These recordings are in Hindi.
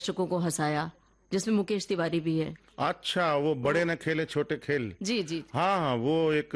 दर्शकों को हंसाया, जिसमें मुकेश तिवारी भी है। अच्छा, वो बड़े न खेले छोटे खेल। जी जी। हाँ हाँ, वो एक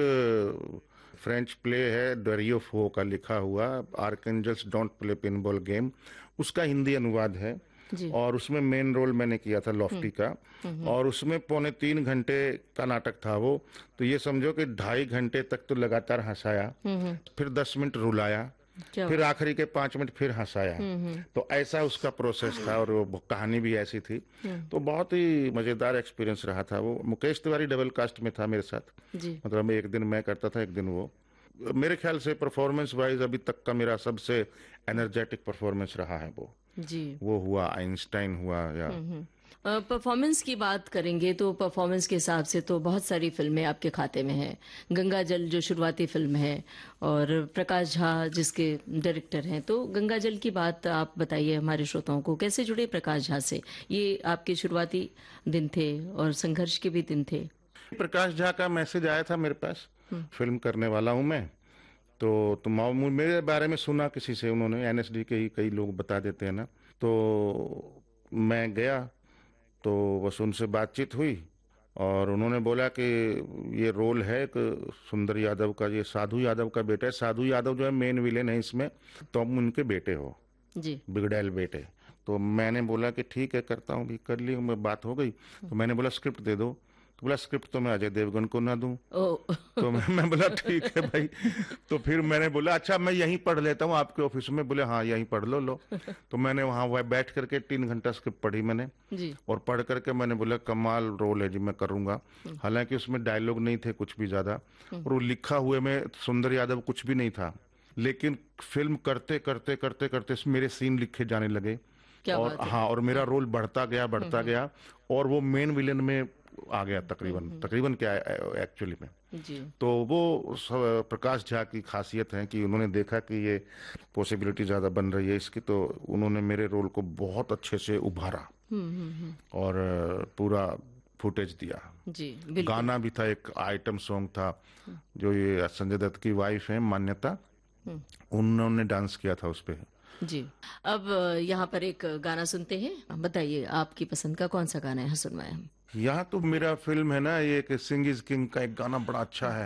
फ्रेंच प्ले है, डरियो फो का लिखा हुआ, archangels don't play pinball game, उसका हिंदी अनुवाद है। जी। और उसमें मेन रोल मैंने किया था लॉफ्टी का। हम्म। और उसमें 2.75 घंटे का नाटक था वो। तो ये समझो कि 2.5 घंटे तक तो लगातार हंसाया, हम्म। फिर 10 मिनट रुलाया, क्या फिर बात। आखिरी के 5 मिनट फिर हंसाया। तो ऐसा उसका प्रोसेस था, और वो कहानी भी ऐसी थी। हम्म। तो बहुत ही मजेदार एक्सपीरियंस रहा था वो। मुकेश तिवारी डबल कास्ट में था मेरे साथ। जी मतलब एक दिन मैं करता था, एक दिन वो। मेरे ख्याल से परफॉर्मेंस वाइज अभी तक का मेरा सबसे एनर्जेटिक परफॉर्मेंस रहा है वो। जी। वो हुआ, आइंस्टाइन हुआ, या परफॉर्मेंस की बात करेंगे तो परफॉर्मेंस के हिसाब से तो बहुत सारी फिल्में आपके खाते में हैं। गंगा जल जो शुरुआती फिल्म है, और प्रकाश झा जिसके डायरेक्टर हैं, तो गंगा जल की बात आप बताइए हमारे श्रोताओं को, कैसे जुड़े प्रकाश झा से? ये आपके शुरुआती दिन थे और संघर्ष के भी दिन थे। प्रकाश झा का मैसेज आया था मेरे पास, फिल्म करने वाला हूं मैं। तो मेरे बारे में सुना किसी से, उन्होंने एनएसडी के ही कई लोग बता देते हैं ना। तो मैं गया, तो बस उनसे बातचीत हुई। और उन्होंने बोला कि ये रोल है एक सुंदर यादव का, ये साधु यादव का बेटा है। साधु यादव जो है मेन विलेन है इसमें, तो तुम उनके बेटे हो, जी। बिगड़ैल बेटे। तो मैंने बोला कि ठीक है, करता हूँ भी। कर ली, मैं बात हो गई। तो मैंने बोला स्क्रिप्ट दे दो। तो बोला स्क्रिप्ट तो मैं अजय देवगन को ना दूं। ओ। तो मैं बोला ठीक है भाई। तो फिर मैंने बोला अच्छा मैं यहीं पढ़ लेता हूँ आपके ऑफिस में। बोले हाँ यहीं पढ़ लो लो। तो मैंने वहाँ वह बैठ करके 3 घंटा स्क्रिप्ट पढ़ी मैंने। जी। और पढ़ करके मैंने बोला कमाल रोल है जी, मैं करूंगा। हालांकि उसमें डायलॉग नहीं थे कुछ भी ज्यादा, और वो लिखा हुए में सुंदर यादव कुछ भी नहीं था। लेकिन फिल्म करते करते करते करते मेरे सीन लिखे जाने लगे। क्या और बात है। हाँ, और मेरा रोल बढ़ता गया बढ़ता गया। और वो मेन विलेन में आ गया, तकरीबन तकरीबन क्या एक्चुअली में। जी। तो वो प्रकाश झा की खासियत है कि उन्होंने देखा कि ये पॉसिबिलिटी ज्यादा बन रही है इसकी, तो उन्होंने मेरे रोल को बहुत अच्छे से उभारा। और पूरा फुटेज दिया। जी बिल्कुल। गाना भी था, एक आइटम सॉन्ग था, जो ये संजय दत्त की वाइफ है मान्यता, उन्होंने डांस किया था उस पे। जी। अब यहाँ पर एक गाना सुनते हैं, बताइए आपकी पसंद का कौन सा गाना है, सुनवाएं हम। यहाँ तो मेरा फिल्म है ना, ये एक सिंग इज किंग का एक गाना बड़ा अच्छा है।